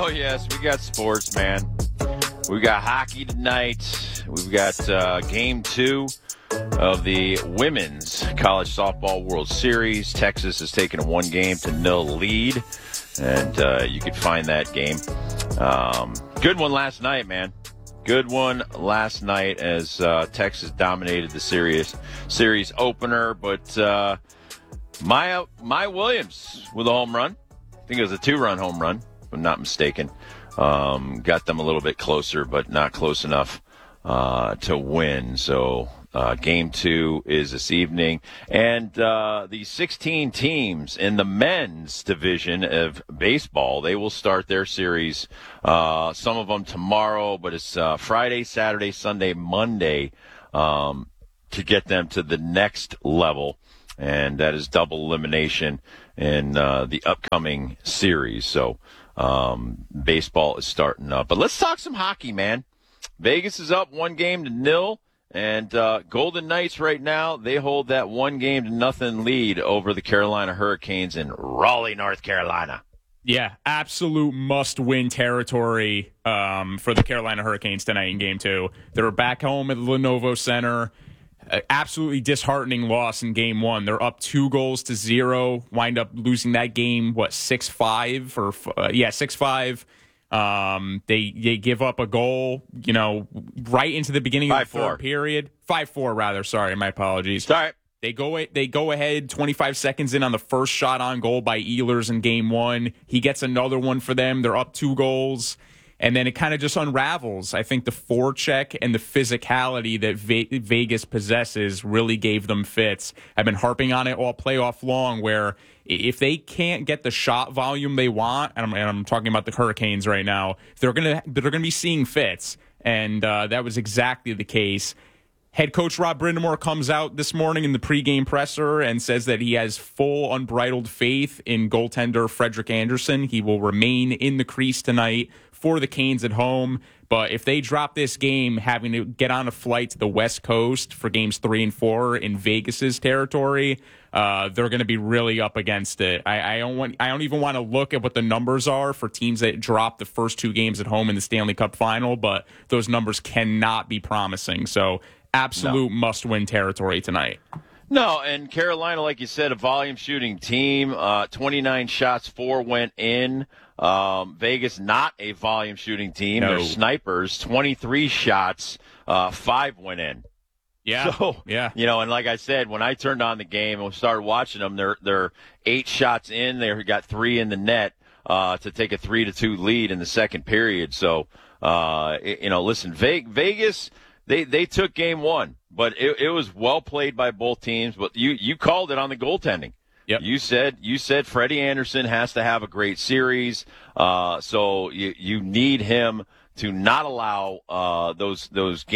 Oh, yes, we got sports, man. We got hockey tonight. We've got game 2 of the Women's College Softball World Series. Texas has taken a 1-0 lead, and you could find that game. Good one last night, man. Good one last night as Texas dominated the series opener, but Maya Williams with a home run. I think it was a 2-run home run, if I'm not mistaken. Got them a little bit closer, but not close enough to win. So game 2 is this evening. And the 16 teams in the men's division of baseball, they will start their series, some of them tomorrow, but it's Friday, Saturday, Sunday, Monday to get them to the next level. And that is double elimination in the upcoming series. So baseball is starting up. But let's talk some hockey, man. Vegas is up 1-0, and Golden Knights right now, they hold that 1-0 lead over the Carolina Hurricanes in Raleigh, North Carolina. Yeah, absolute must-win territory for the Carolina Hurricanes tonight in Game 2. They're back home at the Lenovo Center. Absolutely disheartening loss in Game 1. They're up 2-0, wind up losing that game, 6-5? 6-5. They give up a goal, right into the beginning of the third period. 5-4, rather. Sorry, my apologies. Sorry. They go ahead 25 seconds in on the first shot on goal by Ehlers in Game 1. He gets another one for them. They're up 2 goals. And then it kind of just unravels. I think the forecheck and the physicality that Vegas possesses really gave them fits. I've been harping on it all playoff long, where if they can't get the shot volume they want, and I'm talking about the Hurricanes right now, they're gonna be seeing fits, and that was exactly the case. Head coach Rob Brindamore comes out this morning in the pregame presser and says that he has full, unbridled faith in goaltender Frederik Andersen. He will remain in the crease tonight for the Canes at home. But if they drop this game, having to get on a flight to the West Coast for games 3 and 4 in Vegas's territory, they're going to be really up against it. I don't even want to look at what the numbers are for teams that drop the first 2 games at home in the Stanley Cup final, but those numbers cannot be promising. So absolute must-win territory tonight. No, and Carolina, like you said, a volume shooting team. 29 shots, 4 went in. Vegas, not a volume shooting team. No. They're snipers. 23 shots, 5 went in. Yeah. So, yeah. And like I said, when I turned on the game and started watching them, they're 8 shots in. They got 3 in the net to take a 3-2 lead in the second period. So, listen, Vegas. They took game 1, but it was well played by both teams. But you called it on the goaltending. Yep. You said Freddie Andersen has to have a great series. So you need him to not allow those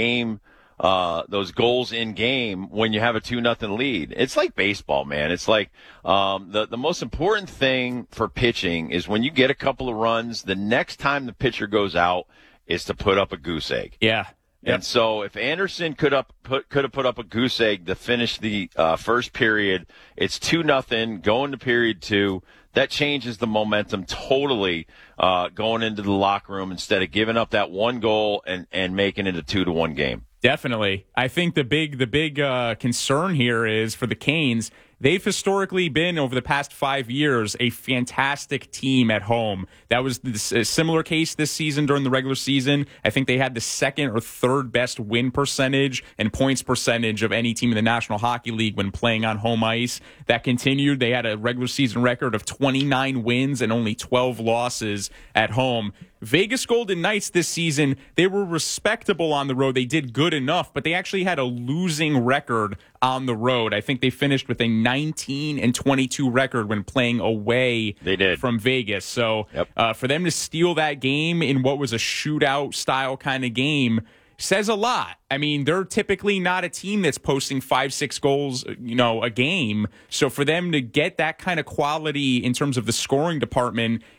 goals in game when you have a 2-0 lead. It's like baseball, man. It's like the most important thing for pitching is when you get a couple of runs, the next time the pitcher goes out is to put up a goose egg. Yeah. Yep. And so if Andersen could have put up a goose egg to finish the first period, it's 2-0 going to period 2. That changes the momentum totally going into the locker room instead of giving up that 1 goal and making it a 2-1 game. Definitely. I think the big concern here is for the Canes. They've historically been, over the past 5 years, a fantastic team at home. That was a similar case this season during the regular season. I think they had the second or third best win percentage and points percentage of any team in the National Hockey League when playing on home ice. That continued. They had a regular season record of 29 wins and only 12 losses at home. Vegas Golden Knights this season, they were respectable on the road. They did good enough, but they actually had a losing record on the road. I think they finished with a 19-22 record when playing away from Vegas. So for them to steal that game in what was a shootout style kind of game says a lot. I mean, they're typically not a team that's posting 5-6 goals, a game. So for them to get that kind of quality in terms of the scoring department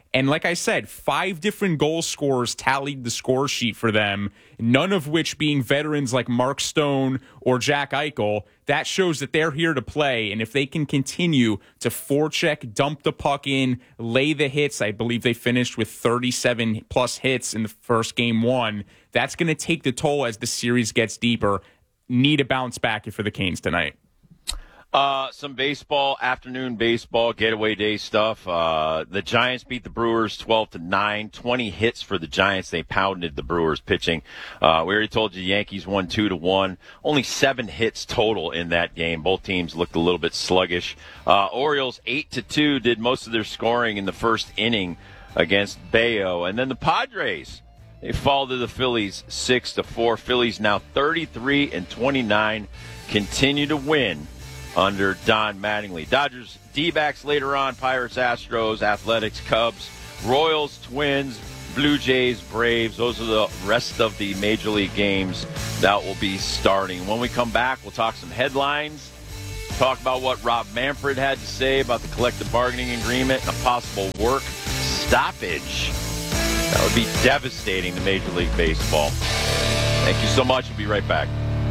And like I said, 5 different goal scorers tallied the score sheet for them, none of which being veterans like Mark Stone or Jack Eichel. That shows that they're here to play. And if they can continue to forecheck, dump the puck in, lay the hits, I believe they finished with 37 plus hits in the first game 1. That's going to take the toll as the series gets deeper. Need a bounce back for the Canes tonight. Some baseball, afternoon baseball, getaway day stuff. The Giants beat the Brewers 12-9, 20 hits for the Giants. They pounded the Brewers pitching. We already told you Yankees won 2-1. Only 7 hits total in that game. Both teams looked a little bit sluggish. Orioles 8-2 did most of their scoring in the first inning against Bayo. And then the Padres, they fall to the Phillies 6-4. Phillies now 33-29, continue to win under Don Mattingly. Dodgers, D-backs later on, Pirates, Astros, Athletics, Cubs, Royals, Twins, Blue Jays, Braves. Those are the rest of the Major League games that will be starting. When we come back, we'll talk some headlines, talk about what Rob Manfred had to say about the collective bargaining agreement and a possible work stoppage. That would be devastating to Major League Baseball. Thank you so much. We'll be right back.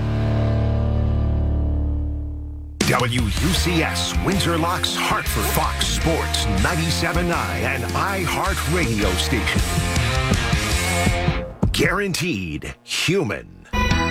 WUCS, Windsor Locks, Hartford, Fox Sports 97.9 and iHeartRadio station. Guaranteed human.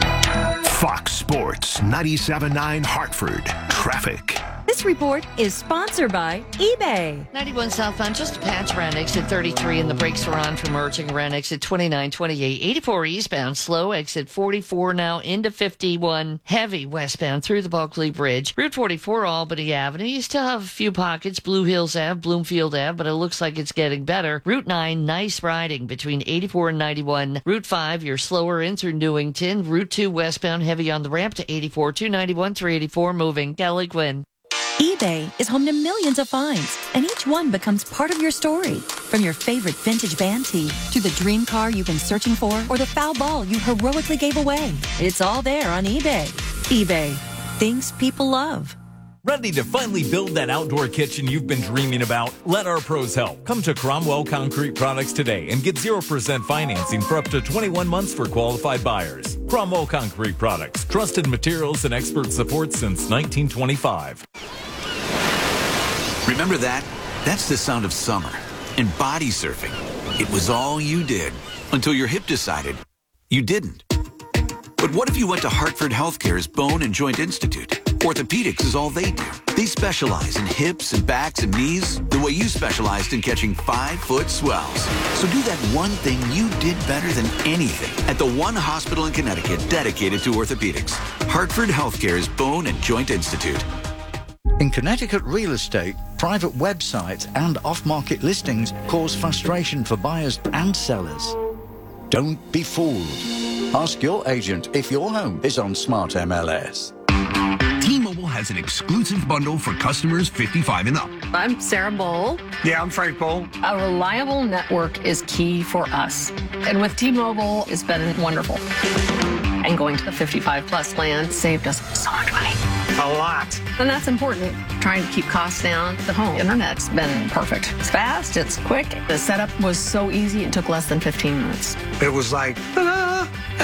Fox Sports 97.9 Hartford. Traffic. This report is sponsored by eBay. 91 southbound, just a patch around exit 33, and the brakes are on for merging around exit 2928. 84 eastbound, slow, exit 44 now into 51. Heavy westbound through the Bulkley Bridge. Route 44, Albany Avenue. You still have a few pockets, Blue Hills Ave, Bloomfield Ave, but it looks like it's getting better. Route 9, nice riding between 84 and 91. Route 5, you're slower in through Newington. Route 2, westbound, heavy on the ramp to 84, 291, 384, moving. Kelly Quinn. eBay is home to millions of finds, and each one becomes part of your story. From your favorite vintage band tee to the dream car you've been searching for or the foul ball you heroically gave away. It's all there on eBay. eBay. Things people love. Ready to finally build that outdoor kitchen you've been dreaming about? Let our pros help. Come to Cromwell Concrete Products today and get 0% financing for up to 21 months for qualified buyers. Cromwell Concrete Products. Trusted materials and expert support since 1925. Remember that? That's the sound of summer and body surfing. It was all you did until your hip decided you didn't. But what if you went to Hartford Healthcare's Bone and Joint Institute? Orthopedics is all they do. They specialize in hips and backs and knees the way you specialized in catching 5-foot swells. So do that one thing you did better than anything at the one hospital in Connecticut dedicated to orthopedics. Hartford Healthcare's Bone and Joint Institute. In Connecticut real estate, private websites and off-market listings cause frustration for buyers and sellers. Don't be fooled. Ask your agent if your home is on Smart MLS. T-Mobile has an exclusive bundle for customers 55 and up. I'm Sarah Bowl. Yeah, I'm Frank Bowl. A reliable network is key for us. And with T-Mobile, it's been wonderful. And going to the 55 plus plan saved us so much money. A lot. And that's important. Trying to keep costs down. The home internet's been perfect. It's fast, it's quick. The setup was so easy, it took less than 15 minutes. It was like, ta-da!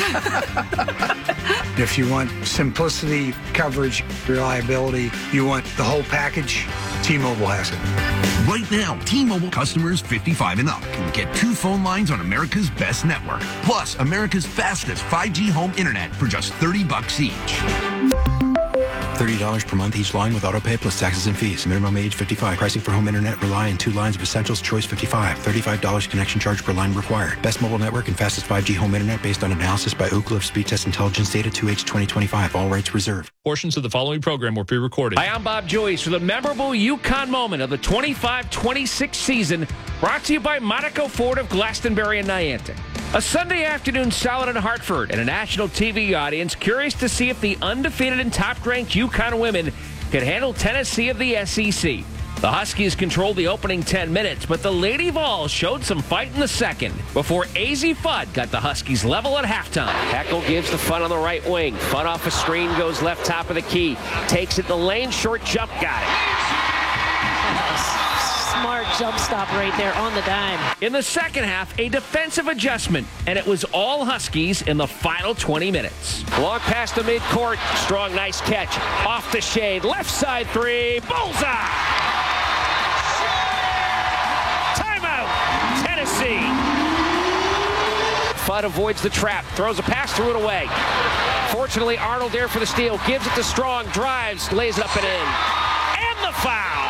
If you want simplicity, coverage, reliability, you want the whole package, T-Mobile has it. Right now, T-Mobile customers 55 and up can get 2 phone lines on America's best network, plus America's fastest 5G home internet for just $30 each. $30 per month each line with autopay plus taxes and fees. Minimum age 55. Pricing for home internet rely on 2 lines of essentials. Choice 55. $35 connection charge per line required. Best mobile network and fastest 5G home internet based on analysis by Ookla of Speed Test Intelligence data 2H 2025. All rights reserved. Portions of the following program were pre-recorded. Hi, I'm Bob Joyce with a memorable UConn moment of the 25-26 season, brought to you by Monaco Ford of Glastonbury and Niantic. A Sunday afternoon solid in Hartford and a national TV audience curious to see if the undefeated and top-ranked UConn women could handle Tennessee of the SEC. The Huskies controlled the opening 10 minutes, but the Lady Vols showed some fight in the second before AZ Fudd got the Huskies level at halftime. Heckel gives the Fudd on the right wing. Fudd off a screen, goes left top of the key. Takes it the lane, short jump, got it. Smart jump stop right there on the dime. In the second half, a defensive adjustment, and it was all Huskies in the final 20 minutes. Long pass to midcourt. Strong, nice catch. Off the shade. Left side three. Bullseye! Timeout, Tennessee. Fudd avoids the trap. Throws a pass, threw it away. Fortunately, Arnold there for the steal. Gives it to Strong. Drives, lays it up and in. And the foul.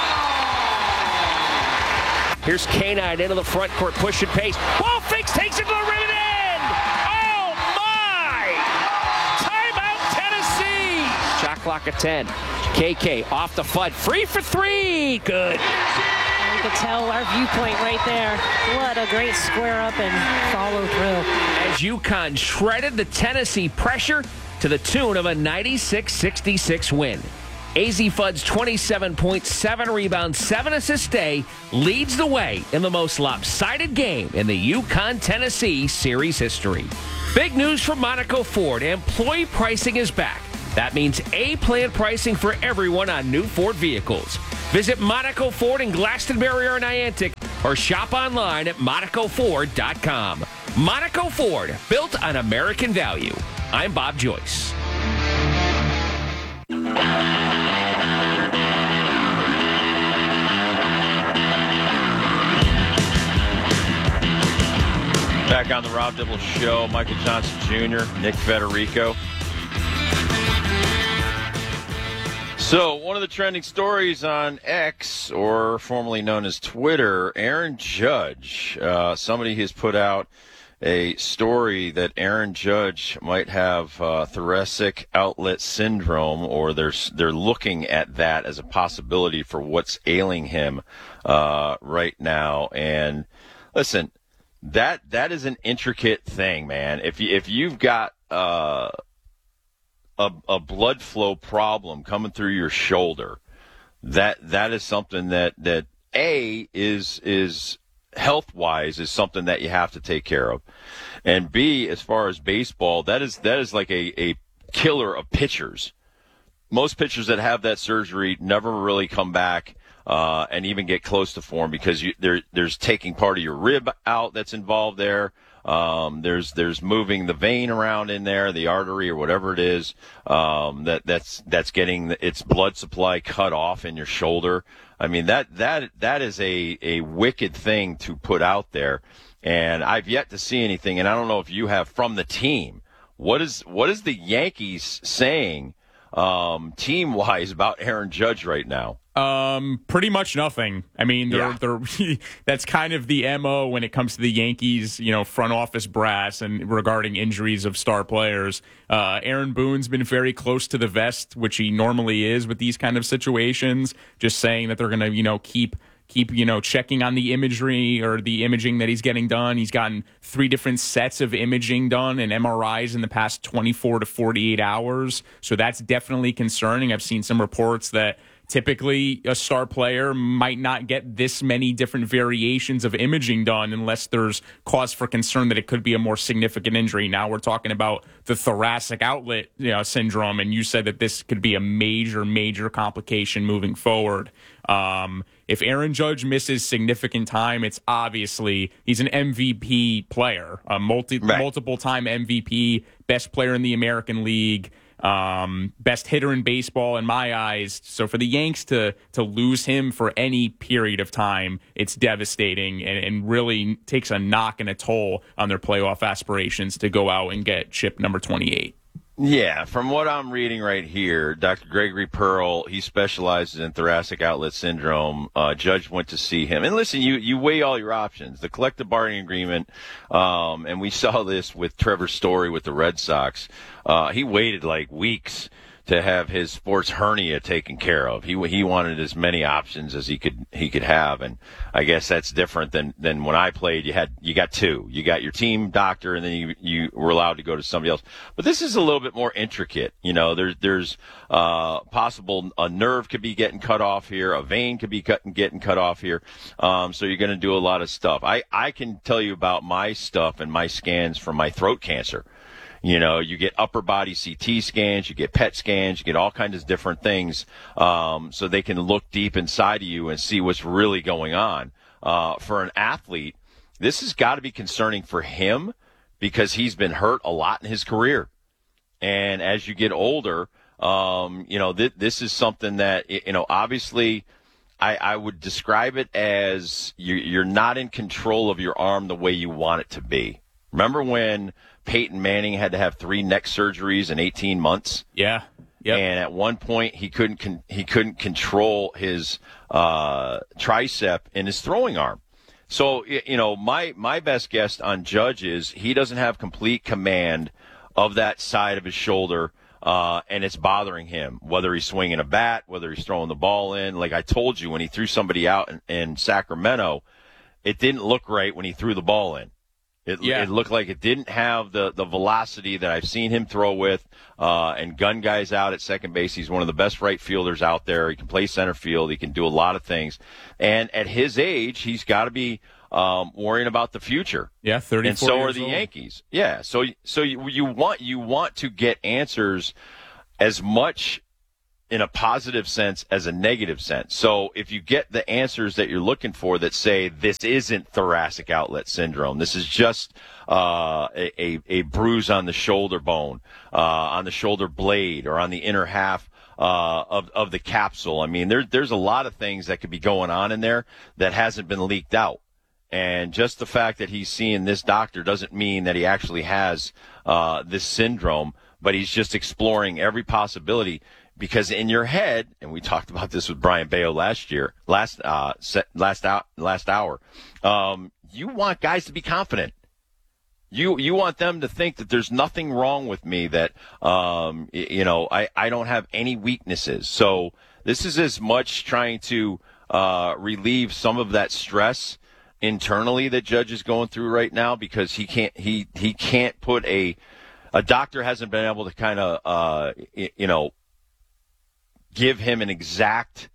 Here's K9 into the front court, push and pace. Ball fakes, takes it to the rim and in! Oh, my! Timeout, Tennessee! Shot clock at 10. KK off the Fudd. Free for three! Good. You could tell our viewpoint right there. What a great square up and follow through. As UConn shredded the Tennessee pressure to the tune of a 96-66 win. AZ Fudd's 27.7 rebounds, 7 assists day leads the way in the most lopsided game in the UConn-Tennessee series history. Big news from Monaco Ford. Employee pricing is back. That means A-plan pricing for everyone on new Ford vehicles. Visit Monaco Ford in Glastonbury or Niantic or shop online at MonacoFord.com. Monaco Ford, built on American value. I'm Bob Joyce. Back on the Rob Dibble Show, Michael Johnson Jr., Nick Federico. So, one of the trending stories on X, or formerly known as Twitter, Aaron Judge. Somebody has put out a story that Aaron Judge might have thoracic outlet syndrome, or they're looking at that as a possibility for what's ailing him right now. And listen, that is an intricate thing, man. If you've got a blood flow problem coming through your shoulder, that is something that A is health-wise is something that you have to take care of. And B, as far as baseball, that is like a killer of pitchers. Most pitchers that have that surgery never really come back and even get close to form, because there's taking part of your rib out that's involved there. There's moving the vein around in there, the artery or whatever it is, that's getting its blood supply cut off in your shoulder. I mean, that is a wicked thing to put out there. And I've yet to see anything, and I don't know if you have, from the team. What is the Yankees saying, team-wise, about Aaron Judge right now? Pretty much nothing. I mean, they're that's kind of the MO when it comes to the Yankees, front office brass and regarding injuries of star players. Aaron Boone's been very close to the vest, which he normally is with these kind of situations, just saying that they're going to, keep checking on the imagery or the imaging that he's getting done. He's gotten 3 different sets of imaging done and MRIs in the past 24 to 48 hours. So that's definitely concerning. I've seen some reports that typically a star player might not get this many different variations of imaging done unless there's cause for concern that it could be a more significant injury. Now we're talking about the thoracic outlet syndrome, and you said that this could be a major complication moving forward. If Aaron Judge misses significant time, it's obviously he's an MVP player, a multiple-time MVP, best player in the American League, best hitter in baseball in my eyes. So for the Yanks to lose him for any period of time, it's devastating and really takes a knock and a toll on their playoff aspirations to go out and get chip number 28. Yeah, from what I'm reading right here, Dr. Gregory Pearl, he specializes in thoracic outlet syndrome. Judge went to see him. And listen, you weigh all your options. The collective bargaining agreement, and we saw this with Trevor Story with the Red Sox. He waited like weeks to have his sports hernia taken care of. He wanted as many options as he could have, and I guess that's different than when I played. You got 2. You got your team doctor, and then you were allowed to go to somebody else. But this is a little bit more intricate. There's possible a nerve could be getting cut off here, a vein could be getting cut off here. So you're going to do a lot of stuff. I can tell you about my stuff and my scans for my throat cancer. You get upper body CT scans, you get PET scans, you get all kinds of different things, so they can look deep inside of you and see what's really going on. For an athlete, this has got to be concerning for him because he's been hurt a lot in his career. And as you get older, this is something that, obviously I would describe it as you're not in control of your arm the way you want it to be. Remember when Peyton Manning had to have 3 neck surgeries in 18 months? Yeah. Yep. And at one point he couldn't control his tricep in his throwing arm. So, my best guess on Judge is he doesn't have complete command of that side of his shoulder, and it's bothering him, whether he's swinging a bat, whether he's throwing the ball in. Like I told you, when he threw somebody out in Sacramento, it didn't look right when he threw the ball in. It looked like it didn't have the velocity that I've seen him throw with, and gun guys out at second base. He's one of the best right fielders out there. He can play center field. He can do a lot of things. And at his age, he's got to be worrying about the future. Yeah, 34 and so years are the old. Yankees. Yeah, so you want to get answers as much in a positive sense as a negative sense. So if you get the answers that you're looking for that say this isn't thoracic outlet syndrome, this is just a bruise on the shoulder bone, on the shoulder blade, or on the inner half of the capsule. I mean, there's a lot of things that could be going on in there that hasn't been leaked out. And just the fact that he's seeing this doctor doesn't mean that he actually has this syndrome, but he's just exploring every possibility. Because in your head, and we talked about this with Brian Bayo last hour, you want guys to be confident. You want them to think that there's nothing wrong with me, that I don't have any weaknesses. So this is as much trying to relieve some of that stress internally that Judge is going through right now, because he can't put a doctor hasn't been able to kind of give him an exact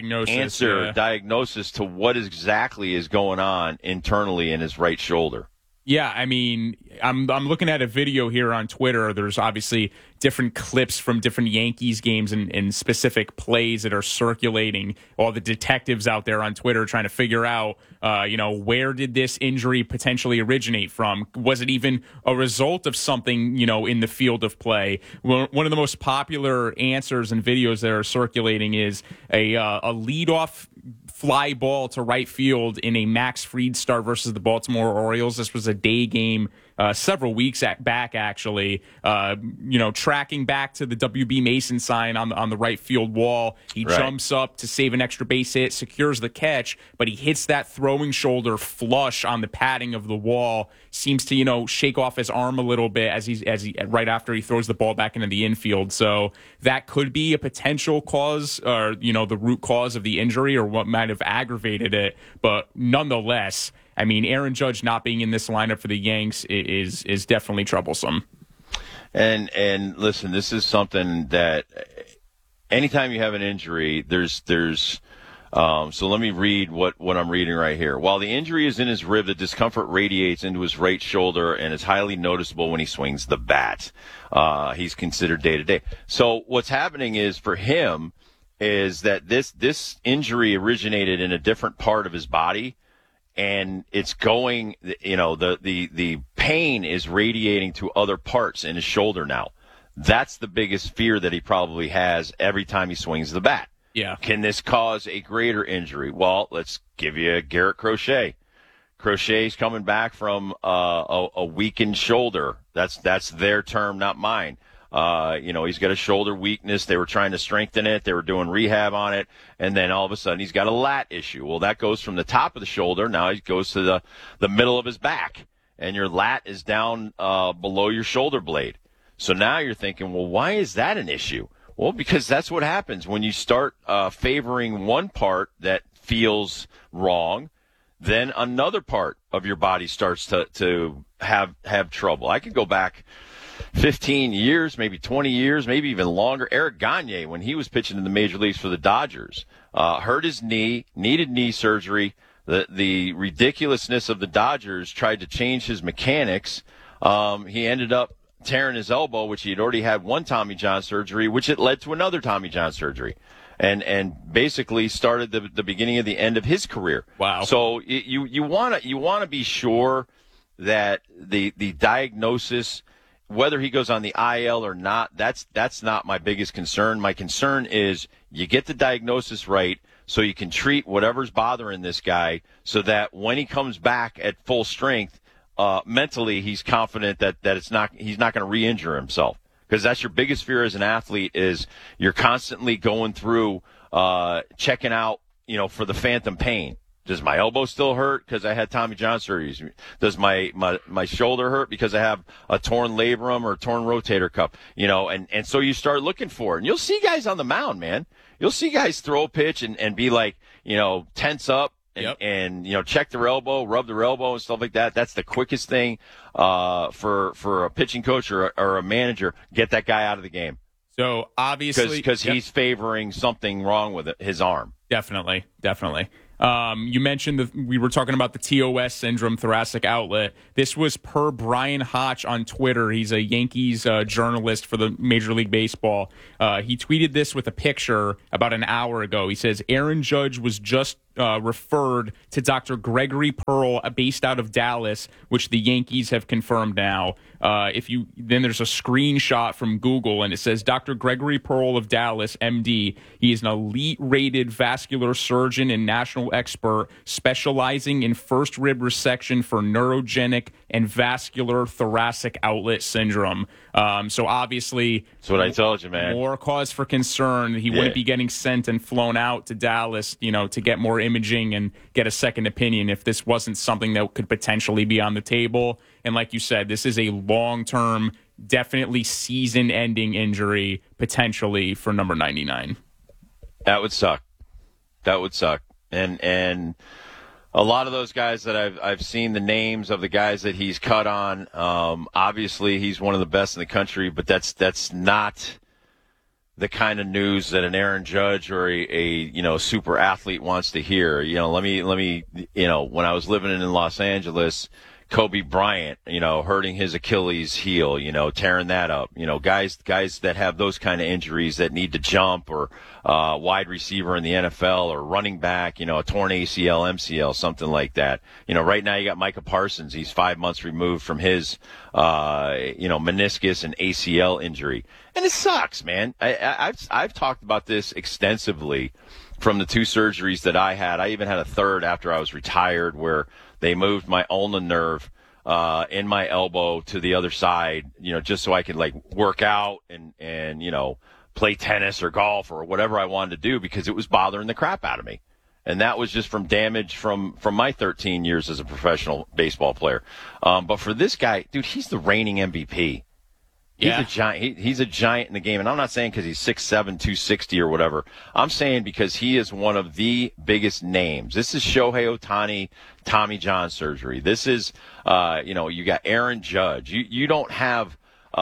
diagnosis to what exactly is going on internally in his right shoulder. Yeah, I mean, I'm looking at a video here on Twitter. There's obviously different clips from different Yankees games and specific plays that are circulating. All the detectives out there on Twitter trying to figure out, where did this injury potentially originate from? Was it even a result of something, in the field of play? One of the most popular answers and videos that are circulating is a leadoff fly ball to right field in a Max Fried start versus the Baltimore Orioles. This was a day game several weeks back, actually. Tracking back to the WB Mason sign on the right field wall. He jumps up to save an extra base hit, secures the catch, but he hits that throwing shoulder flush on the padding of the wall. Seems to, shake off his arm a little bit as he right after he throws the ball back into the infield. So that could be a potential cause, or the root cause of the injury, or what might have aggravated it. But nonetheless, I mean, Aaron Judge not being in this lineup for the Yanks is definitely troublesome. And listen, this is something that anytime you have an injury, there's so let me read what I'm reading right here. While the injury is in his rib, the discomfort radiates into his right shoulder and is highly noticeable when he swings the bat. He's considered day-to-day. So what's happening is, for him, is that this injury originated in a different part of his body, and it's going, the pain is radiating to other parts in his shoulder now. That's the biggest fear that he probably has every time he swings the bat. Yeah. Can this cause a greater injury? Well, let's give you Garrett Crochet. Crochet's coming back from a weakened shoulder. That's their term, not mine. He's got a shoulder weakness. They were trying to strengthen it. They were doing rehab on it. And then all of a sudden he's got a lat issue. Well, that goes from the top of the shoulder. Now he goes to the middle of his back. And your lat is down below your shoulder blade. So now you're thinking, well, why is that an issue? Well, because that's what happens when you start favoring one part that feels wrong, then another part of your body starts to have trouble. I could go back 15 years, maybe 20 years, maybe even longer. Eric Gagne, when he was pitching in the major leagues for the Dodgers, hurt his knee, needed knee surgery. The ridiculousness of the Dodgers tried to change his mechanics. He ended up tearing his elbow, which he had already had one Tommy John surgery, which it led to another Tommy John surgery. And basically started the beginning of the end of his career. Wow. So you want to be sure that the diagnosis, whether he goes on the IL or not, that's not my biggest concern. My concern is you get the diagnosis right so you can treat whatever's bothering this guy so that when he comes back at full strength, mentally he's confident that he's not going to re-injure himself. Because that's your biggest fear as an athlete is you're constantly going through checking out, for the phantom pain. Does my elbow still hurt because I had Tommy John surgeries? Does my shoulder hurt because I have a torn labrum or torn rotator cuff? And so you start looking for it. And you'll see guys on the mound, man. You'll see guys throw a pitch and be like, tense up. And check their elbow, rub their elbow and stuff like that. That's the quickest thing for a pitching coach or a manager. Get that guy out of the game. So obviously, because he's favoring something wrong with his arm. Definitely. You mentioned we were talking about the TOS syndrome, thoracic outlet. This was per Brian Hotch on Twitter. He's a Yankees journalist for the Major League Baseball. He tweeted this with a picture about an hour ago. He says Aaron Judge was just referred to Dr. Gregory Pearl, based out of Dallas, which the Yankees have confirmed now. Then there's a screenshot from Google, and it says Dr. Gregory Pearl of Dallas, MD. He is an elite-rated vascular surgeon and national expert specializing in first rib resection for neurogenic and vascular thoracic outlet syndrome. So obviously, that's what I told you, man. More cause for concern. He wouldn't be getting sent and flown out to Dallas, to get more imaging and get a second opinion if this wasn't something that could potentially be on the table. And like you said, this is a long-term, definitely season-ending injury, potentially, for number 99. That would suck. And a lot of those guys that I've seen the names of the guys that he's cut on, obviously he's one of the best in the country, but that's not the kind of news that an Aaron Judge or a super athlete wants to hear. Let me when I was living in Los Angeles, Kobe Bryant, hurting his Achilles heel, tearing that up, guys that have those kind of injuries that need to jump, or wide receiver in the NFL, or running back, a torn ACL, MCL, something like that. Right now you got Micah Parsons. He's 5 months removed from his, meniscus and ACL injury. And it sucks, man. I've talked about this extensively from the two surgeries that I had. I even had a third after I was retired, where they moved my ulnar nerve in my elbow to the other side, just so I could work out and play tennis or golf or whatever I wanted to do, because it was bothering the crap out of me. And that was just from damage from my 13 years as a professional baseball player. But for this guy, dude, he's the reigning MVP. He's a giant. He's a giant in the game. And I'm not saying because he's 6'7", 260 or whatever. I'm saying because he is one of the biggest names. This is Shohei Ohtani, Tommy John surgery. This is, you got Aaron Judge. You don't have,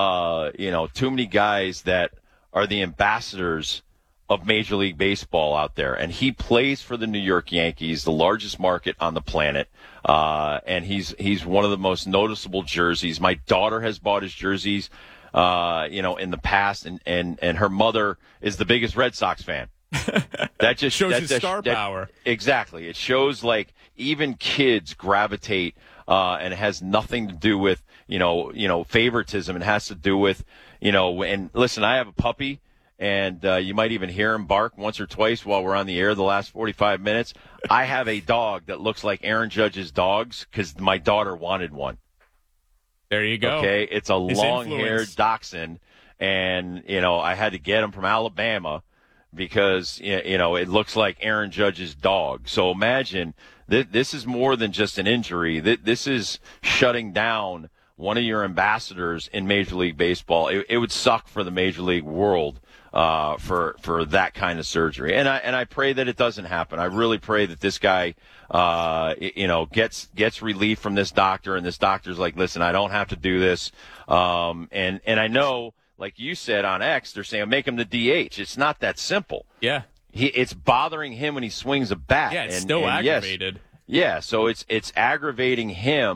too many guys that are the ambassadors of Major League Baseball out there. And he plays for the New York Yankees, the largest market on the planet. And he's one of the most noticeable jerseys. My daughter has bought his jerseys, in the past, and her mother is the biggest Red Sox fan. That just shows his star power. Exactly. It shows even kids gravitate, and it has nothing to do with, favoritism. It has to do with, and listen, I have a puppy, and you might even hear him bark once or twice while we're on the air the last 45 minutes. I have a dog that looks like Aaron Judge's dogs because my daughter wanted one. There you go. Okay, it's a long-haired dachshund, and, I had to get him from Alabama because, it looks like Aaron Judge's dog. So imagine, this is more than just an injury. This is shutting down one of your ambassadors in Major League Baseball. It would suck for the Major League world for that kind of surgery. And I pray that it doesn't happen. I really pray that this guy gets relief from this doctor, and this doctor's like, listen, I don't have to do this. And I know, like you said on X, they're saying make him the DH. It's not that simple. Yeah. It's bothering him when he swings a bat. Yeah, it's still aggravated. Yes. Yeah, so it's aggravating him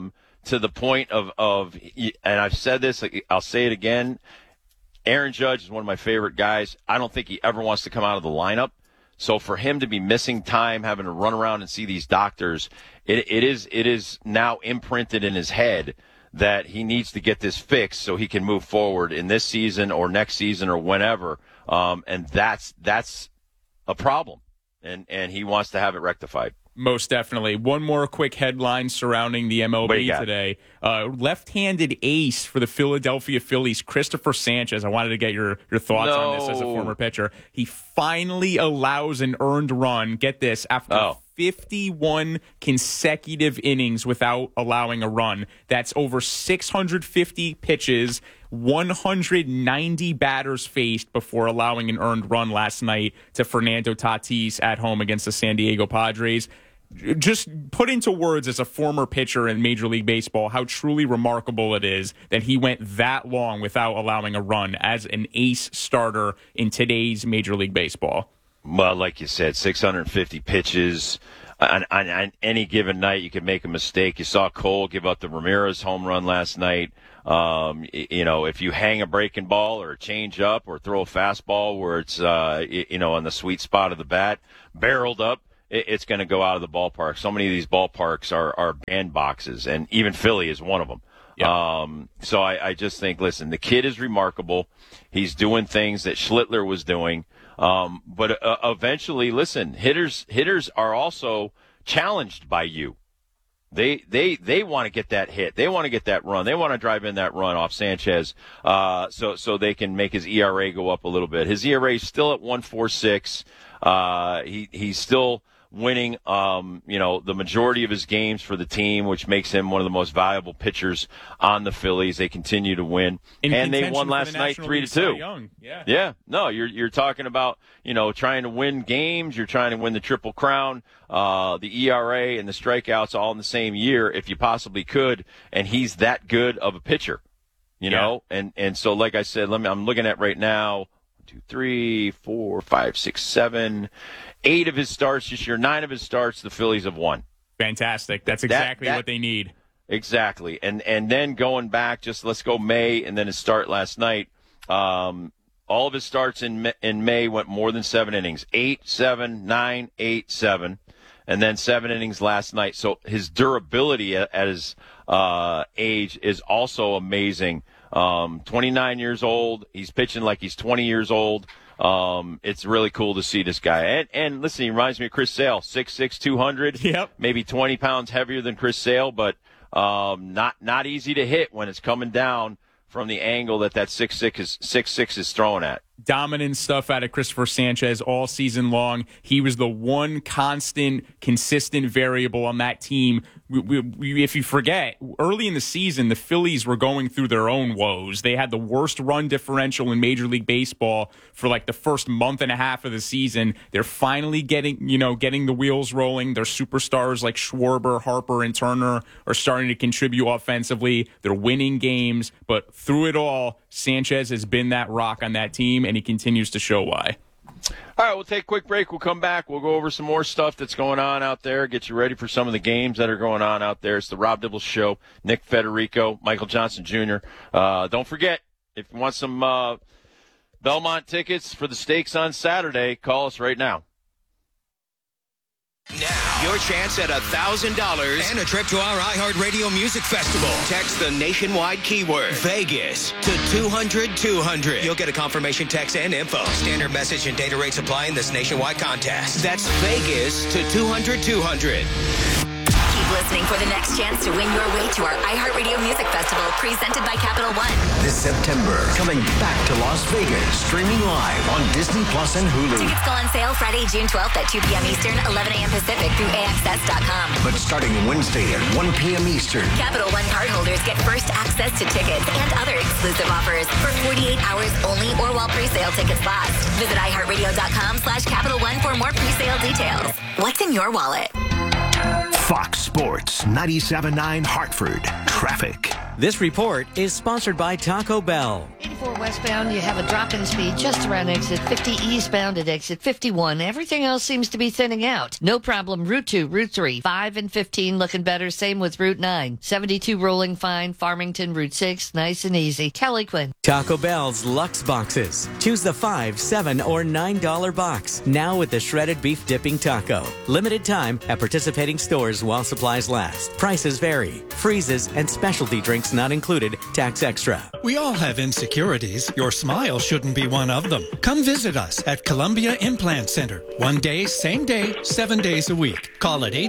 to the point of, and I've said this, I'll say it again, Aaron Judge is one of my favorite guys. I don't think he ever wants to come out of the lineup. So for him to be missing time, having to run around and see these doctors, it is now imprinted in his head that he needs to get this fixed so he can move forward in this season or next season or whenever. And that's a problem. And he wants to have it rectified. Most definitely. One more quick headline surrounding the MLB today. Left-handed ace for the Philadelphia Phillies, Christopher Sanchez. I wanted to get your thoughts on this as a former pitcher. He finally allows an earned run, get this, after 51 consecutive innings without allowing a run. That's over 650 pitches, 190 batters faced before allowing an earned run last night to Fernando Tatis at home against the San Diego Padres. Just put into words as a former pitcher in Major League Baseball how truly remarkable it is that he went that long without allowing a run as an ace starter in today's Major League Baseball. Well, like you said, 650 pitches. On any given night, you could make a mistake. You saw Cole give up the Ramirez home run last night. If you hang a breaking ball or a change up or throw a fastball where it's, on the sweet spot of the bat, barreled up, it's going to go out of the ballpark. So many of these ballparks are bandboxes, and even Philly is one of them. Yep. So I just think, listen, the kid is remarkable. He's doing things that Schlittler was doing. But eventually, listen, hitters are also challenged by you. They want to get that hit. They want to get that run. They want to drive in that run off Sanchez, so they can make his ERA go up a little bit. His ERA is still at 1.46. He's still winning, the majority of his games for the team, which makes him one of the most valuable pitchers on the Phillies. They continue to win, and they won last night 3-2. Yeah. No, you're talking about, trying to win games. You're trying to win the Triple Crown, the ERA and the strikeouts all in the same year, if you possibly could. And he's that good of a pitcher, you know. And so, like I said, I'm looking at right now. 2, 3, 4, 5, 6, 7, 8 of his starts this year, 9 of his starts, the Phillies have won. Fantastic. That's exactly what they need. Exactly. And then going back, let's go May, and then his start last night. All of his starts in May went more than 7 innings. 8, 7, 9, 8, 7. And then 7 innings last night. So his durability at his age is also amazing. 29 years old. He's pitching like he's 20 years old. It's really cool to see this guy. And listen, he reminds me of Chris Sale, 6'6", 200. Yep. Maybe 20 pounds heavier than Chris Sale, but not easy to hit when it's coming down from the angle that 6'6" is throwing at. Dominant stuff out of Christopher Sanchez all season long. He was the one constant, consistent variable on that team. If you forget, early in the season, the Phillies were going through their own woes. They had the worst run differential in Major League Baseball for like the first month and a half of the season. They're finally getting the wheels rolling. Their superstars like Schwarber, Harper, and Turner are starting to contribute offensively. They're winning games, but through it all, Sanchez has been that rock on that team, and he continues to show why. All right, we'll take a quick break. We'll come back. We'll go over some more stuff that's going on out there, get you ready for some of the games that are going on out there. It's the Rob Dibble Show. Nick Federico, Michael Johnson Jr. Don't forget, if you want some Belmont tickets for the Stakes on Saturday, call us right now. Now, your chance at $1,000 and a trip to our iHeartRadio Music Festival. Text the nationwide keyword Vegas to 200-200. You'll get a confirmation text and info. Standard message and data rates apply in this nationwide contest. That's Vegas to 200-200. Keep listening for the next chance to win your way to our iHeartRadio Music Festival presented by Capital One. This September, coming back to Las Vegas, streaming live on Disney Plus and Hulu. Tickets go on sale Friday, June 12th at 2 p.m. Eastern, 11 a.m. Pacific through AXS.com. But starting Wednesday at 1 p.m. Eastern. Capital One cardholders get first access to tickets and other exclusive offers for 48 hours only or while presale tickets last. Visit iHeartRadio.com/Capital One for more presale details. What's in your wallet? Fox Sports 97.9 Hartford. Traffic. This report is sponsored by Taco Bell. 4 westbound, you have a drop in speed just around exit 50, eastbound at exit 51. Everything else seems to be thinning out. No problem. Route 2, Route 3, 5 and 15 looking better. Same with Route 9. 72 rolling fine. Farmington, Route 6, nice and easy. Kelly Quinn. Taco Bell's Lux Boxes. Choose the $5, $7, or $9 box. Now with the shredded beef dipping taco. Limited time at participating stores while supplies last. Prices vary. Freezes and specialty drinks not included. Tax extra. We all have insecurities. Your smile shouldn't be one of them. Come visit us at Columbia Implant Center. 1 day, same day, 7 days a week. Call at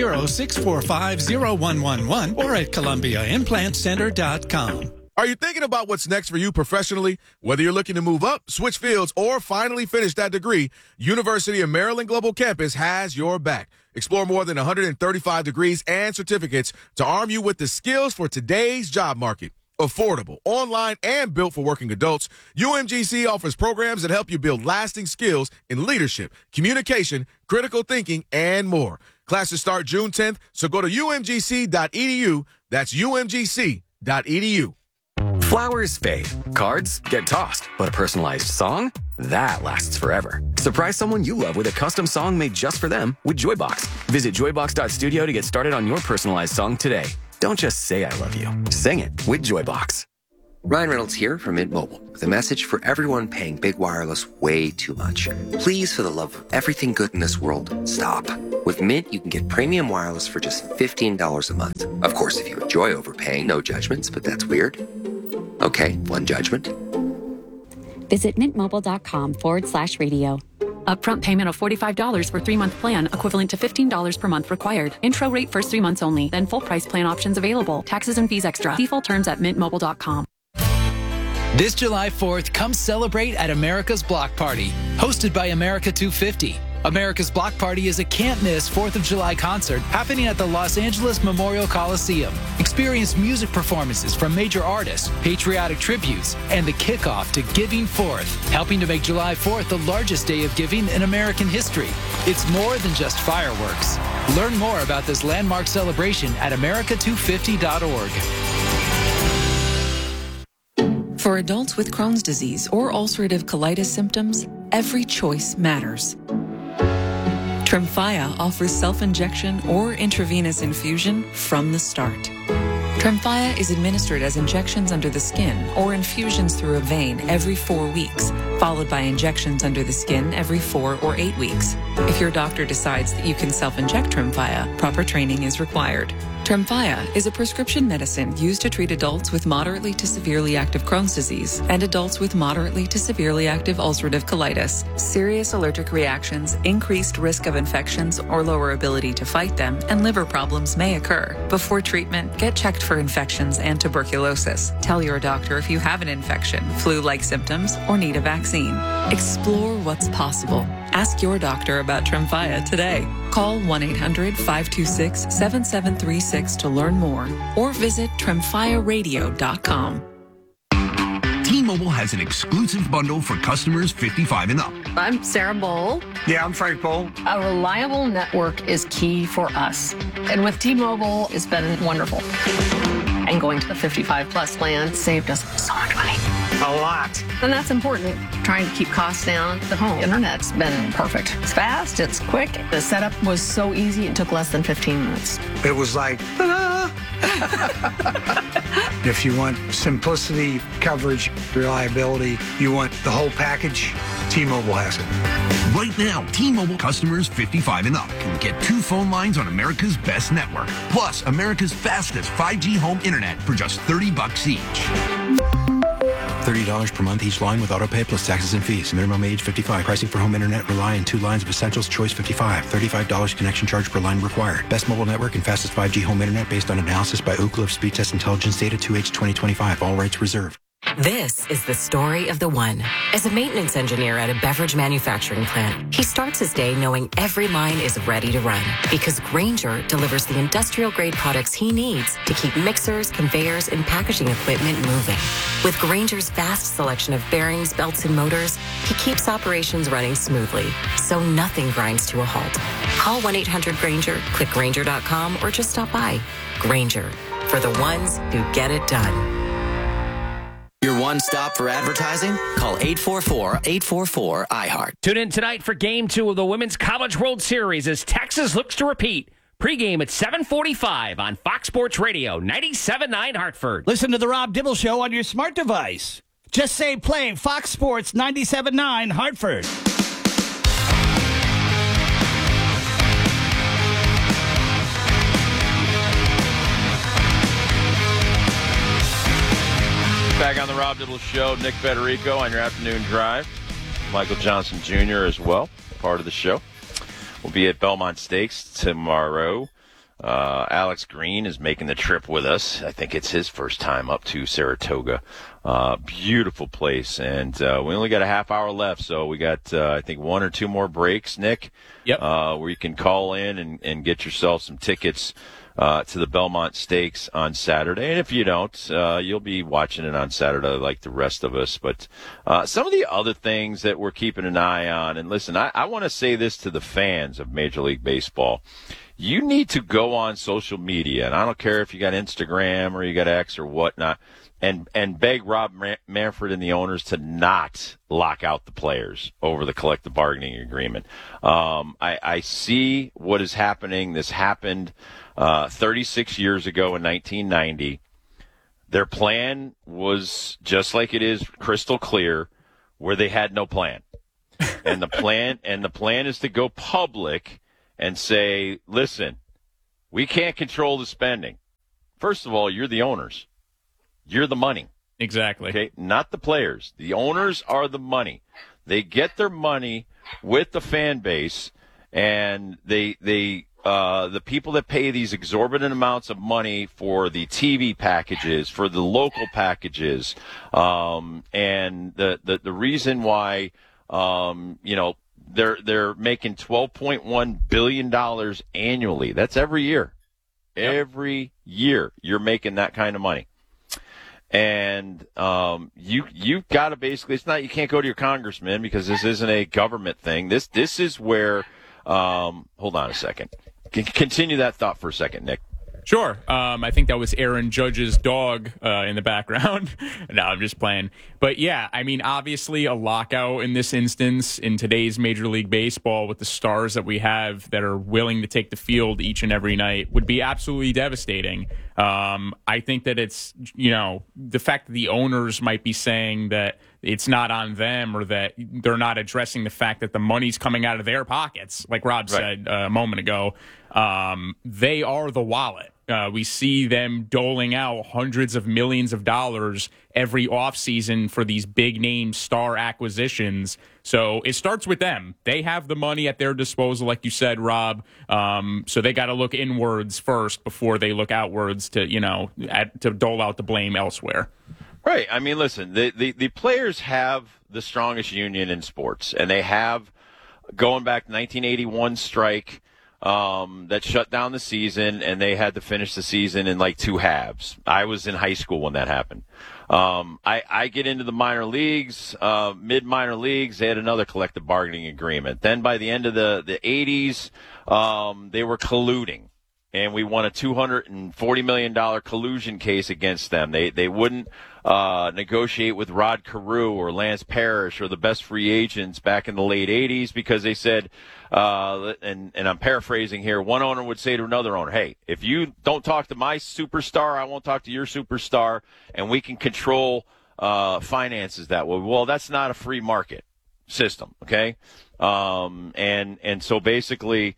860-645-0111 or at ColumbiaImplantCenter.com. Are you thinking about what's next for you professionally? Whether you're looking to move up, switch fields, or finally finish that degree, University of Maryland Global Campus has your back. Explore more than 135 degrees and certificates to arm you with the skills for today's job market. Affordable, online, and built for working adults, UMGC offers programs that help you build lasting skills in leadership, communication, critical thinking, and more. Classes start June 10th, so go to umgc.edu. That's umgc.edu. Flowers fade, cards get tossed, but a personalized song? That lasts forever. Surprise someone you love with a custom song made just for them with Joybox. Visit joybox.studio to get started on your personalized song today. Don't just say I love you. Sing it with Joybox. Ryan Reynolds here from Mint Mobile with a message for everyone paying big wireless way too much. Please, for the love of everything good in this world, stop. With Mint, you can get premium wireless for just $15 a month. Of course, if you enjoy overpaying, no judgments, but that's weird. Okay, one judgment. Visit mintmobile.com/radio. Upfront payment of $45 for 3-month plan, equivalent to $15 per month required. Intro rate first 3 months only, then full price plan options available. Taxes and fees extra. Default terms at mintmobile.com. This July 4th, come celebrate at America's Block Party, hosted by America 250. America's Block Party is a can't-miss 4th of July concert happening at the Los Angeles Memorial Coliseum. Experience music performances from major artists, patriotic tributes, and the kickoff to Giving Forth, helping to make July 4th the largest day of giving in American history. It's more than just fireworks. Learn more about this landmark celebration at america250.org. For adults with Crohn's disease or ulcerative colitis symptoms, every choice matters. Tremfya offers self-injection or intravenous infusion from the start. Tremfya is administered as injections under the skin or infusions through a vein every 4 weeks, followed by injections under the skin every 4 or 8 weeks. If your doctor decides that you can self-inject Tremfya, proper training is required. Tremfya is a prescription medicine used to treat adults with moderately to severely active Crohn's disease and adults with moderately to severely active ulcerative colitis. Serious allergic reactions, increased risk of infections or lower ability to fight them, and liver problems may occur. Before treatment, get checked for infections and tuberculosis. Tell your doctor if you have an infection, flu-like symptoms, or need a vaccine. Explore what's possible. Ask your doctor about Tremfya today. Call 1-800-526-7736 to learn more or visit tremfyaradio.com. T-Mobile has an exclusive bundle for customers 55 and up. I'm Sarah Bowl. Yeah, I'm Frank Bowl. A reliable network is key for us. And with T-Mobile, it's been wonderful. And going to the 55 plus plan saved us so much money. A lot. And that's important. Trying to keep costs down. The home internet's been perfect. It's fast, it's quick. The setup was so easy, it took less than 15 minutes. It was like, ta-da! If you want simplicity, coverage, reliability, you want the whole package, T-Mobile has it. Right now, T-Mobile customers 55 and up can get 2 phone lines on America's best network, plus America's fastest 5G home internet for just $30 each. $30 per month each line with autopay plus taxes and fees. Minimum age 55. Pricing for home internet rely on 2 lines of Essentials Choice 55. $35 connection charge per line required. Best mobile network and fastest 5G home internet based on analysis by Ookla of Speed Test Intelligence Data 2H 2025. All rights reserved. This is the story of the one. As a maintenance engineer at a beverage manufacturing plant, he starts his day knowing every line is ready to run because Grainger delivers the industrial-grade products he needs to keep mixers, conveyors, and packaging equipment moving. With Grainger's vast selection of bearings, belts, and motors, he keeps operations running smoothly, so nothing grinds to a halt. Call 1-800-GRAINGER, click Grainger.com, or just stop by. Grainger, for the ones who get it done. Your one stop for advertising? Call 844-844-iHeart. Tune in tonight for Game 2 of the Women's College World Series as Texas looks to repeat. Pre-game at 7:45 on Fox Sports Radio, 97.9 Hartford. Listen to The Rob Dibble Show on your smart device. Just say play Fox Sports 97.9 Hartford. Back on the Rob Dibble Show, Nick Federico on your afternoon drive. Michael Johnson Jr. as well, part of the show. We'll be at Belmont Stakes tomorrow. Alex Green is making the trip with us. I think it's his first time up to Saratoga. Beautiful place, and we only got a half hour left, so we got, I think, one or two more breaks, Nick, where you can call in and get yourself some tickets to the Belmont Stakes on Saturday. And if you don't, you'll be watching it on Saturday like the rest of us. But some of the other things that we're keeping an eye on, and listen, I want to say this to the fans of Major League Baseball. You need to go on social media, and I don't care if you got Instagram or you got X or whatnot, and beg Rob Manfred and the owners to not lock out the players over the collective bargaining agreement. I see what is happening. This happened 36 years ago in 1990. Their plan was just like it is, crystal clear, where they had no plan. And the plan is to go public and say, listen, we can't control the spending. First of all, you're the owners. You're the money. Exactly. Okay, not the players. The owners are the money. They get their money with the fan base, and the people that pay these exorbitant amounts of money for the TV packages, for the local packages, and the reason why they're making $12.1 billion annually. That's every year. Yep. Every year you're making that kind of money. And you've got to basically, it's not, you can't go to your congressman because this isn't a government thing. This is where, hold on a second. Continue that thought for a second, Nick. Sure. I think that was Aaron Judge's dog in the background. No, I'm just playing. But yeah, I mean, obviously a lockout in this instance in today's Major League Baseball with the stars that we have that are willing to take the field each and every night would be absolutely devastating. I think that it's, the fact that the owners might be saying that it's not on them or that they're not addressing the fact that the money's coming out of their pockets, like Rob said a moment ago. They are the wallet. We see them doling out hundreds of millions of dollars every offseason for these big-name star acquisitions. So it starts with them. They have the money at their disposal, like you said, Rob. So they got to look inwards first before they look outwards to, to dole out the blame elsewhere. Right. I mean, listen, the players have the strongest union in sports, and they have, going back to 1981 strike, that shut down the season, and they had to finish the season in like two halves. I was in high school when that happened. I get into the minor leagues, mid-minor leagues. They had another collective bargaining agreement. Then by the end of the 80s, they were colluding, and we won a $240 million collusion case against them. They wouldn't negotiate with Rod Carew or Lance Parrish or the best free agents back in the late 80s because they said, and I'm paraphrasing here, one owner would say to another owner, hey, if you don't talk to my superstar, I won't talk to your superstar, and we can control finances that way. Well, that's not a free market system, okay? And so basically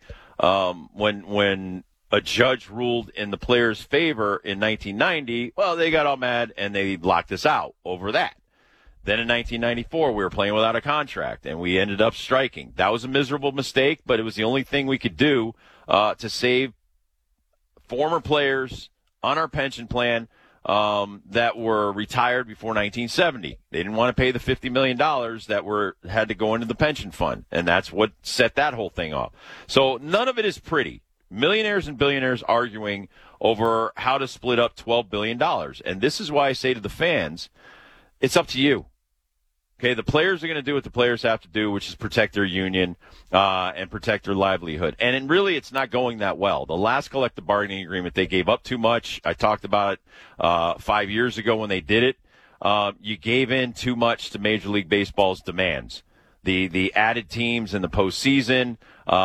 when a judge ruled in the players' favor in 1990, well, they got all mad and they locked us out over that. Then in 1994, we were playing without a contract, and we ended up striking. That was a miserable mistake, but it was the only thing we could do to save former players on our pension plan that were retired before 1970. They didn't want to pay the $50 million that had to go into the pension fund, and that's what set that whole thing off. So none of it is pretty. Millionaires and billionaires arguing over how to split up $12 billion. And this is why I say to the fans, it's up to you. Okay, the players are going to do what the players have to do, which is protect their union and protect their livelihood. And really, it's not going that well. The last collective bargaining agreement, they gave up too much. I talked about it 5 years ago when they did it. you gave in too much to Major League Baseball's demands. The added teams in the postseason,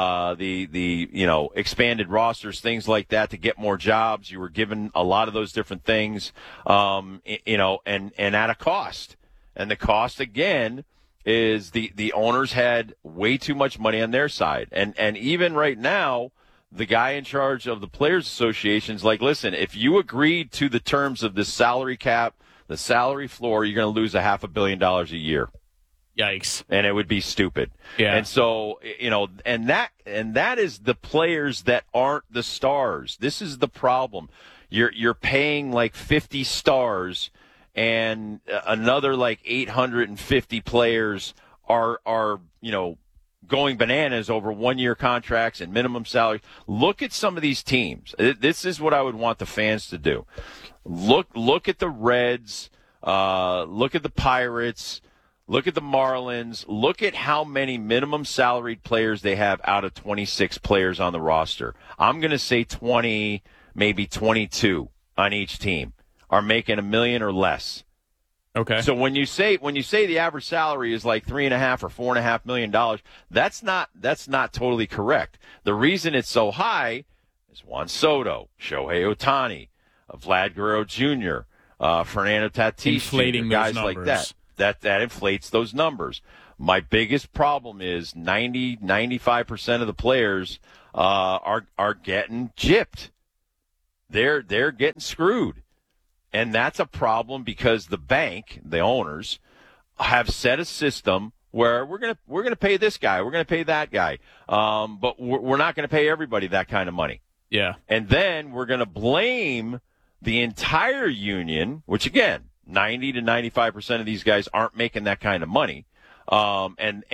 the expanded rosters, things like that to get more jobs. You were given a lot of those different things, and at a cost. And the cost again is the owners had way too much money on their side, and even right now, the guy in charge of the Players Association's like, listen, if you agreed to the terms of this salary cap, the salary floor, you're going to lose $500 million a year. Yikes. And it would be stupid. Yeah. And so, and that is the players that aren't the stars. This is the problem. You're paying like 50 stars and another like 850 players are going bananas over 1-year contracts and minimum salaries. Look at some of these teams. This is what I would want the fans to do. Look at the Reds, look at the Pirates, look at the Marlins. Look at how many minimum salaried players they have out of 26 players on the roster. I'm going to say 20, maybe 22 on each team are making $1 million or less. Okay. So when you say the average salary is like $3.5 or $4.5 million, that's not totally correct. The reason it's so high is Juan Soto, Shohei Ohtani, Vlad Guerrero Jr., Fernando Tatis, inflating Jr., guys those like numbers. That inflates those numbers. My biggest problem is 95% of the players are getting gypped. They're getting screwed. And that's a problem because the bank, the owners, have set a system where we're gonna pay this guy, we're gonna pay that guy, but we're not gonna pay everybody that kind of money. Yeah. And then we're gonna blame the entire union, which again, 90 to 95% of these guys aren't making that kind of money. I'm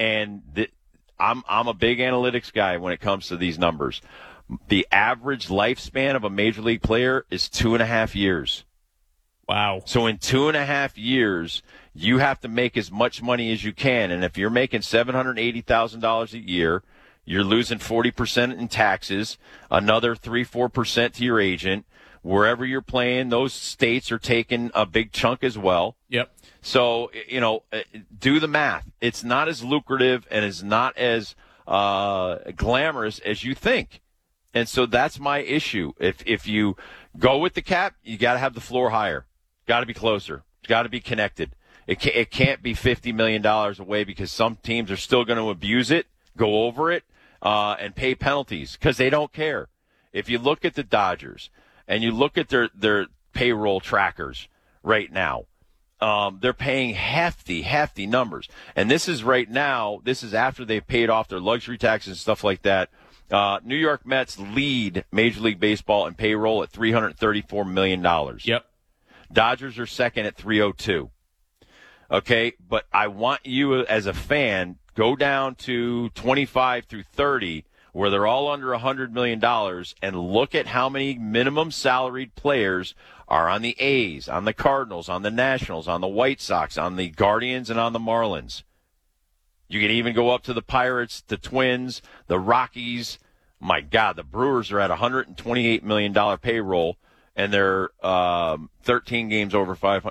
a big analytics guy when it comes to these numbers. The average lifespan of a major league player is 2.5 years. Wow. So in 2.5 years, you have to make as much money as you can. And if you're making $780,000 a year, you're losing 40% in taxes, another 3-4% to your agent. Wherever you're playing, those states are taking a big chunk as well. Yep. So, do the math. It's not as lucrative and it's not as glamorous as you think. And so that's my issue. If you go with the cap, you got to have the floor higher. Got to be closer. It's got to be connected. It can't be $50 million away because some teams are still going to abuse it, go over it, and pay penalties because they don't care. If you look at the Dodgers and you look at their payroll trackers right now, they're paying hefty numbers. And this is right now, this is after they've paid off their luxury taxes and stuff like that. New York Mets lead Major League Baseball in payroll at $334 million. Yep. Dodgers are second at 302. Okay, but I want you as a fan, go down to 25 through 30, where they're all under $100 million, and look at how many minimum salaried players are on the A's, on the Cardinals, on the Nationals, on the White Sox, on the Guardians, and on the Marlins. You can even go up to the Pirates, the Twins, the Rockies. My God, the Brewers are at $128 million payroll, and they're 15 games over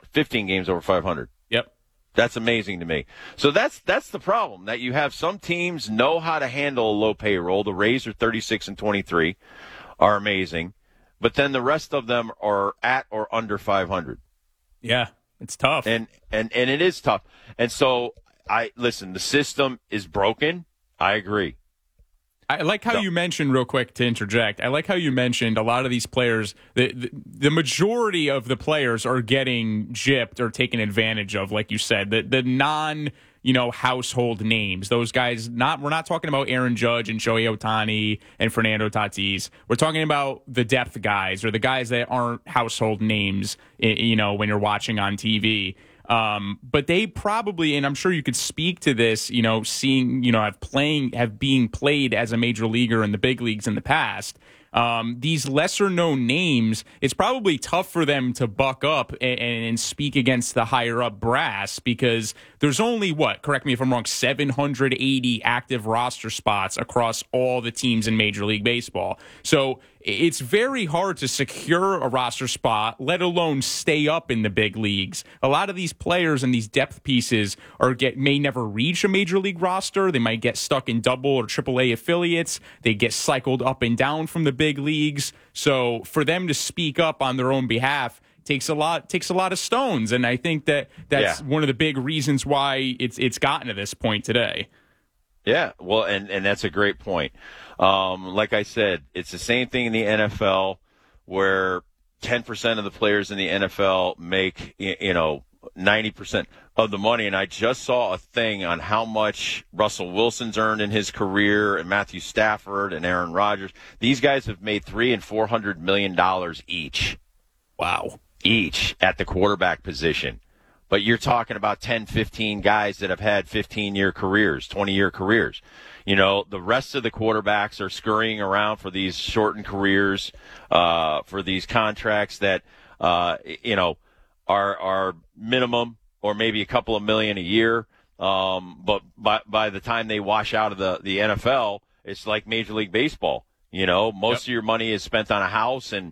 500. Yep. That's amazing to me. So that's the problem, that you have some teams know how to handle a low payroll. The Rays are 36-23, are amazing. But then the rest of them are at or under 500. Yeah, it's tough. And it is tough. And so, listen, the system is broken. I agree. I like how you mentioned, real quick to interject, I like how you mentioned a lot of these players, the majority of the players are getting gypped or taken advantage of, like you said, the non, household names. Those guys, we're not talking about Aaron Judge and Shohei Ohtani and Fernando Tatis. We're talking about the depth guys or the guys that aren't household names, when you're watching on TV. But they probably, and I'm sure you could speak to this, seeing, have being played as a major leaguer in the big leagues in the past. These lesser known names, it's probably tough for them to buck up and speak against the higher up brass because there's only, correct me if I'm wrong, 780 active roster spots across all the teams in Major League Baseball. So it's very hard to secure a roster spot, let alone stay up in the big leagues. A lot of these players and these depth pieces may never reach a major league roster. They might get stuck in double or AAA affiliates. They get cycled up and down from the big leagues. So for them to speak up on their own behalf takes a lot of stones, and I think that's one of the big reasons why it's gotten to this point today. Yeah, well, and that's a great point. Like I said, it's the same thing in the NFL where 10% of the players in the NFL make 90% of the money. And I just saw a thing on how much Russell Wilson's earned in his career, and Matthew Stafford and Aaron Rodgers. These guys have made $300 and $400 million each. Wow. Each at the quarterback position. But you're talking about 10, 15 guys that have had 15-year careers, 20-year careers. The rest of the quarterbacks are scurrying around for these shortened careers, for these contracts that, are minimum or maybe a couple of million a year. But by the time they wash out of the NFL, it's like Major League Baseball. Most of your money is spent on a house and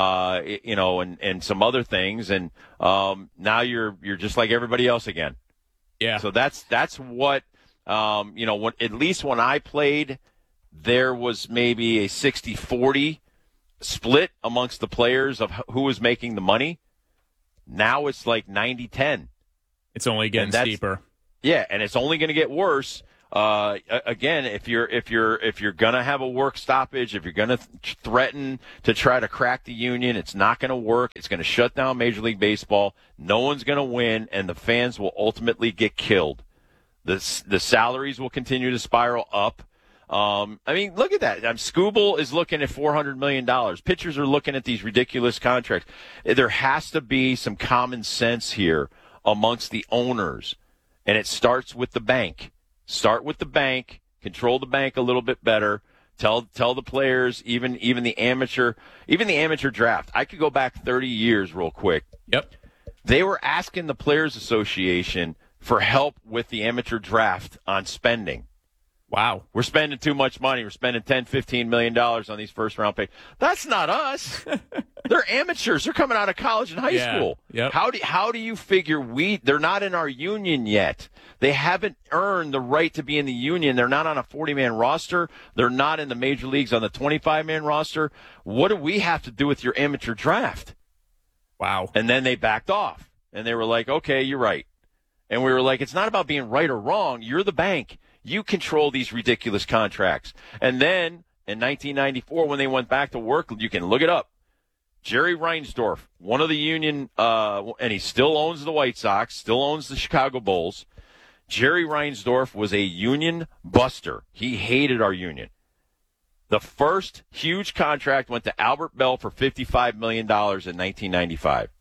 and some other things, and now you're just like everybody else again. Yeah. So that's what at least when I played, there was maybe a 60-40 split amongst the players of who was making the money. Now it's like 90-10. It's only getting steeper. Yeah, and it's only going to get worse. Again, if you're gonna have a work stoppage, if you're gonna threaten to try to crack the union, it's not gonna work. It's gonna shut down Major League Baseball. No one's gonna win, and the fans will ultimately get killed. The salaries will continue to spiral up. Look at that. Skubal is looking at $400 million. Pitchers are looking at these ridiculous contracts. There has to be some common sense here amongst the owners, and it starts with the bank. Start with the bank, control the bank a little bit better. Tell the players, even the amateur draft. I could go back 30 years real quick. Yep. They were asking the Players Association for help with the amateur draft on spending. Wow. We're spending too much money. We're spending $10, $15 million on these first-round picks. That's not us. They're amateurs. They're coming out of college and high school. Yep. How do you figure they're not in our union yet? They haven't earned the right to be in the union. They're not on a 40-man roster. They're not in the major leagues on the 25-man roster. What do we have to do with your amateur draft? Wow. And then they backed off. And they were like, okay, you're right. And we were like, it's not about being right or wrong. You're the bank. You control these ridiculous contracts. And then in 1994, when they went back to work, you can look it up. Jerry Reinsdorf, one of the union, and he still owns the White Sox, still owns the Chicago Bulls. Jerry Reinsdorf was a union buster. He hated our union. The first huge contract went to Albert Bell for $55 million in 1995.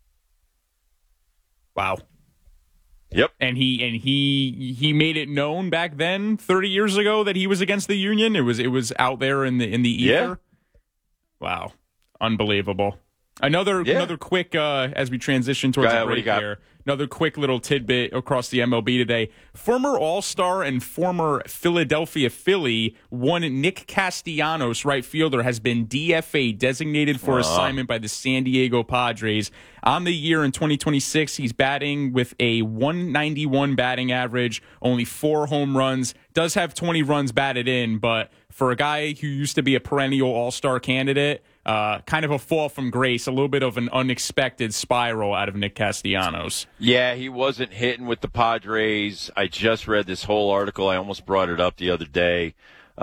Wow. Yep. And he made it known back then, 30 years ago, that he was against the union. It was out there in the ether. Yeah. Wow. Unbelievable. Another quick as we transition towards the break here. Another quick little tidbit across the MLB today. Former All-Star and former Philadelphia Philly, one Nick Castellanos, right fielder, has been DFA, designated for assignment by the San Diego Padres. On the year in 2026, he's batting with a 191 batting average, only 4 home runs, does have 20 runs batted in, but for a guy who used to be a perennial All-Star candidate, kind of a fall from grace, a little bit of an unexpected spiral out of Nick Castellanos. Yeah, he wasn't hitting with the Padres. I just read this whole article. I almost brought it up the other day.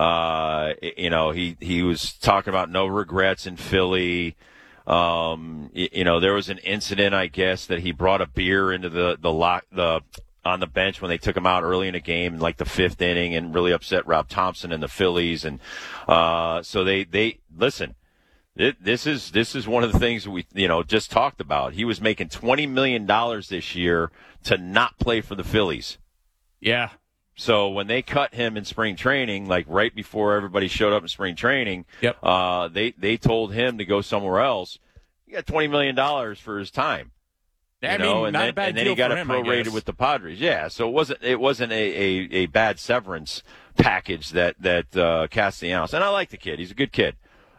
He was talking about no regrets in Philly. There was an incident, I guess, that he brought a beer into the on the bench when they took him out early in a game, in like the 5th inning, and really upset Rob Thompson and the Phillies. And so they listen. This is one of the things we just talked about. He was making $20 million this year to not play for the Phillies. Yeah. So when they cut him in spring training, like right before everybody showed up in spring training, yep. They told him to go somewhere else. He got $20 million for his time. Not a bad deal. And then he got it prorated with the Padres. Yeah, so it wasn't a bad severance package that Castellanos. And I like the kid. He's a good kid.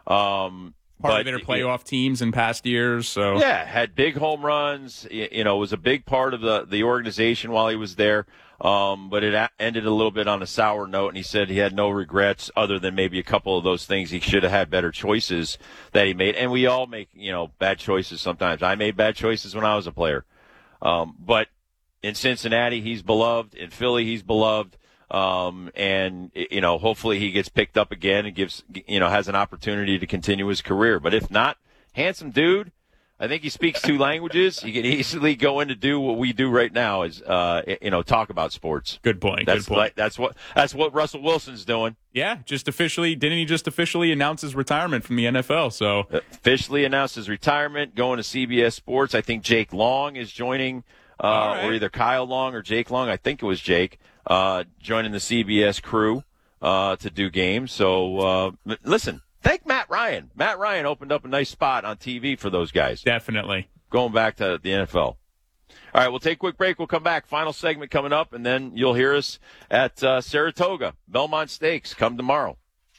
Part of their playoff teams in past years. So yeah, had big home runs. Was a big part of the organization while he was there. But it ended a little bit on a sour note, and he said he had no regrets other than maybe a couple of those things. He should have had better choices that he made, and we all make bad choices sometimes. I made bad choices when I was a player, but in Cincinnati he's beloved. In Philly he's beloved. And hopefully he gets picked up again and has an opportunity to continue his career. But if not, handsome dude. I think he speaks 2 languages. He can easily go in to do what we do right now is, talk about sports. Good point. That's what Russell Wilson's doing. Yeah, didn't he just officially announce his retirement from the NFL? So officially announced his retirement, going to CBS Sports. I think Jake Long is joining, or either Kyle Long or Jake Long. I think it was Jake. Joining the CBS crew to do games. So, listen, thank Matt Ryan. Matt Ryan opened up a nice spot on TV for those guys. Definitely. Going back to the NFL. All right, we'll take a quick break. We'll come back. Final segment coming up, and then you'll hear us at Saratoga. Belmont Stakes come tomorrow.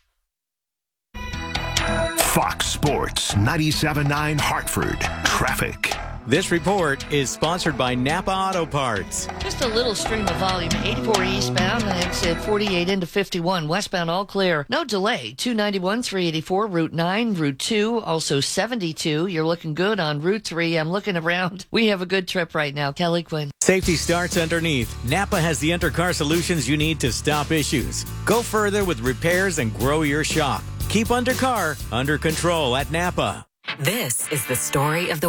Fox Sports 97.9 Hartford. Traffic. This report is sponsored by Napa Auto Parts. Just a little stream of volume. 84 eastbound, exit 48 into 51. Westbound all clear. No delay. 291, 384, Route 9, Route 2, also 72. You're looking good on Route 3. I'm looking around. We have a good trip right now. Kelly Quinn. Safety starts underneath. Napa has the undercar solutions you need to stop issues. Go further with repairs and grow your shop. Keep undercar under control at Napa. This is the story of the